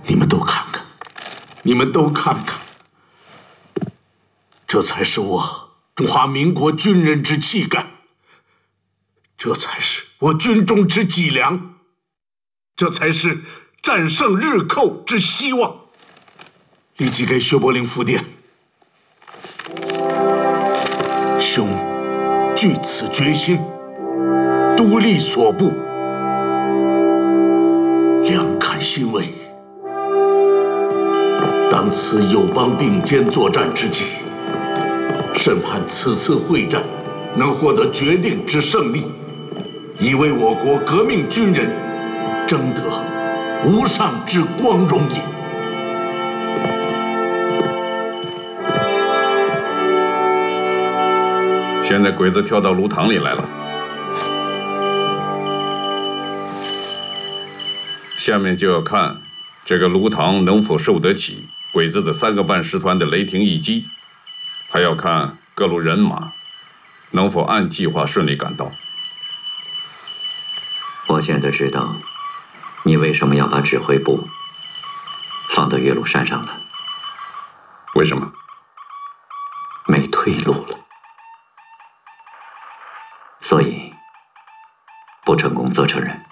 你们都看看，你们都看看，这才是我中华民国军人之气概，这才是我军中之脊梁，这才是战胜日寇之希望。立即给薛伯龄复电，兄据此决心，独立所部，两堪欣慰。当此友邦并肩作战之际，甚盼此次会战能获得决定之胜利，以为我国革命军人争得无上之光荣也。 现在鬼子跳到炉膛里来了，下面就要看这个炉膛能否受得起鬼子的3个半师团的雷霆一击，还要看各路人马能否按计划顺利赶到。 我现在知道你为什么要把指挥部放到岳麓山上了。 为什么？ 没退路了。所以不成功则成仁。